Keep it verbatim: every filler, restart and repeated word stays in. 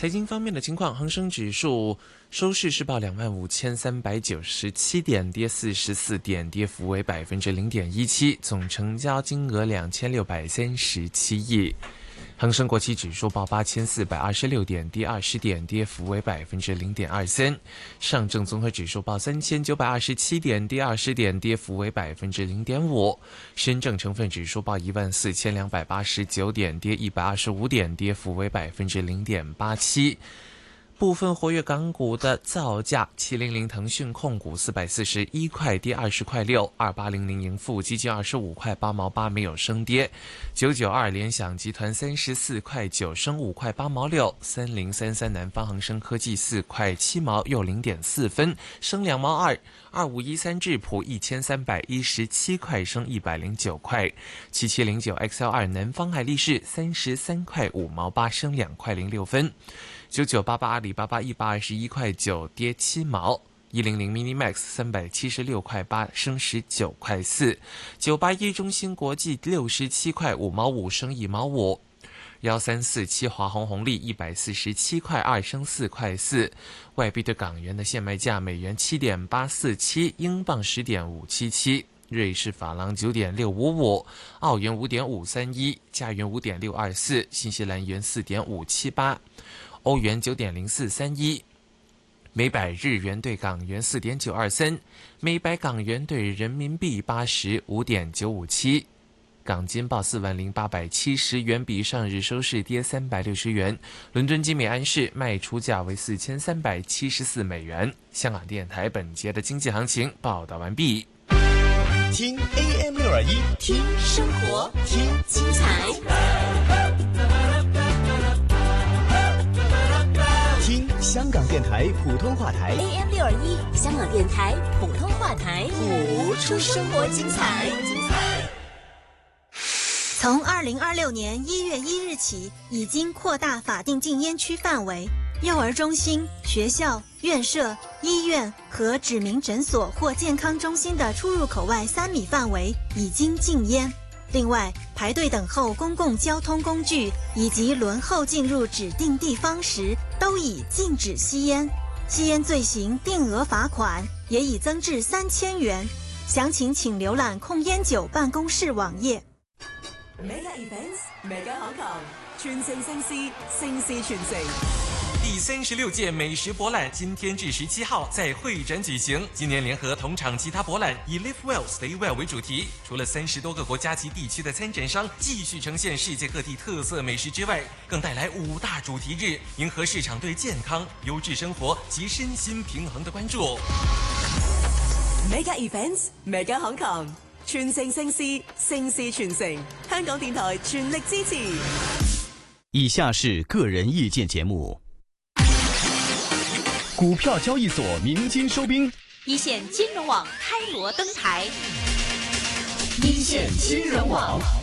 财经方面的情况，恒生指数收市是报两万五千三百九十七点，跌四十四点，跌幅为百分之零点一七，总成交金额两千六百三十七亿。恒生国企指数报八千四百二十六点，跌二十点，跌幅为百分之零点二三。上证综合指数报三千九百二十七点，跌二十点，跌幅为百分之零点五。深证成分指数报一万四千两百八十九点，跌一百二十五点，跌幅为百分之零点八七。部分活跃港股的造价，七零零腾讯控股四百四十一块，跌二十块六；二八零零盈富基金二十五块八毛八，没有升跌；九九二联想集团三十四块九，升五块八毛六；三零三三南方恒生科技四块七毛，又零点四分，升两毛二；二五一三智普一千三百一十七块，升一百零九块；七七零九 X L 二南方海力士三十三块五毛八，升两块零六分。九九八八阿里巴巴一百二十一块九，跌七毛；一零零 Minimax 三百七十六块八，升十九块四；九八一中芯国际六十七块五毛五，升一毛五；幺三四七华虹红利一百四十七块二，升四块四。外币对港元的现卖价：美元七点八四七，英镑十点五七七。瑞士法郎九点六五五，澳元五点五三一，加元五点六二四，新西兰元四点五七八，欧元九点零四三一，每百日元对港元四点九二三，每百港元对人民币八十五点九五七。港金报四万零八百七十元，比上日收市跌三百六十元。伦敦金美安市卖出价为四千三百七十四美元。香港电台本节的经济行情报道完毕。 听 A M 六二一， 听生活， 听精彩， 听香港电台普通话台 A M 六二一，香港电台普通话台， 谱出生活精彩。 从二零二六年一月一日起，已经扩大法定禁烟区范围。幼儿中心、学校、院舍、医院和指明诊所或健康中心的出入口外三米范围已经禁烟。另外，排队等候公共交通工具以及轮候进入指定地方时，都已禁止吸烟。吸烟罪行定额罚款也已增至三千元。详情请浏览控烟酒办公室网页。 Mega Events Mega Hong Kong， 全城盛事，盛事全城。 第三十六届美食博览今天至十七号在会展举行。今年联合同场其他博览，以 Live Well Stay Well 为主题。除了三十多个国家及地区的参展商继续呈现世界各地特色美食之外，更带来五大主题日，迎合市场对健康、优质生活及身心平衡的关注。 Mega Events Mega Hong Kong， 全城盛事，盛事全城。香港電台全力支持。 以下是个人意见节目。股票交易所鸣金收兵， 一线金融网开锣登台， 一线新人网。